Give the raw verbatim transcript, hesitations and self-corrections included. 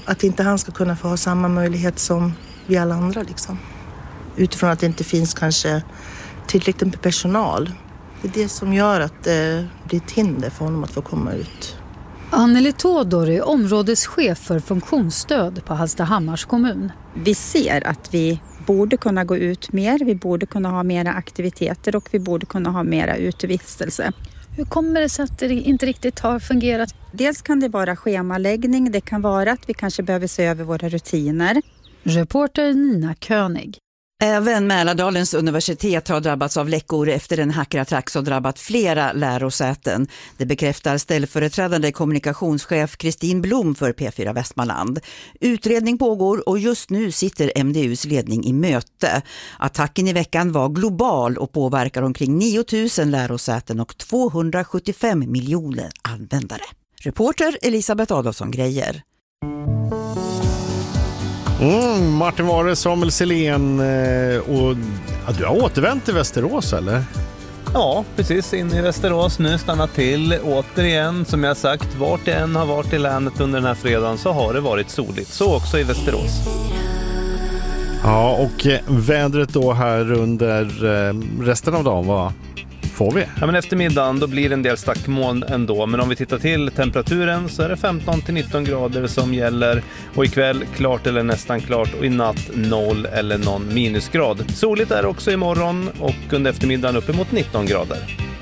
att inte han ska kunna få ha samma möjlighet som vi alla andra liksom. Utifrån att det inte finns kanske tillräckligt med personal. Det är det som gör att det blir ett hinder för honom att få komma ut. Anneli Tådor är områdeschef för funktionsstöd på Hallstahammars kommun. Vi ser att vi borde kunna gå ut mer, vi borde kunna ha mera aktiviteter och vi borde kunna ha mera utevistelse. Hur kommer det sig att det inte riktigt har fungerat? Dels kan det vara schemaläggning, det kan vara att vi kanske behöver se över våra rutiner. Reporter Nina König. Även Mälardalens universitet har drabbats av läckor efter en hackerattack som drabbat flera lärosäten. Det bekräftar ställföreträdande kommunikationschef Kristin Blom för P fyra Västmanland. Utredning pågår och just nu sitter M D U:s ledning i möte. Attacken i veckan var global och påverkar omkring nio tusen lärosäten och tvåhundrasjuttiofem miljoner användare. Reporter Elisabeth Adolfsson Grejer. Mm, Martin Ware, Samuel Selén och ja, du har återvänt till Västerås eller? Ja, precis in i Västerås nu, stanna till återigen. Som jag sagt, vart det än har varit i länet under den här fredagen så har det varit soligt. Så också i Västerås. Ja, och vädret då här under resten av dagen, vad får vi? Ja, men eftermiddagen då blir det en del stackmoln ändå. Men om vi tittar till temperaturen så är det femton till nitton grader som gäller. Och ikväll klart eller nästan klart och i natt noll eller någon minusgrad. Soligt är också imorgon och under eftermiddagen uppemot nitton grader.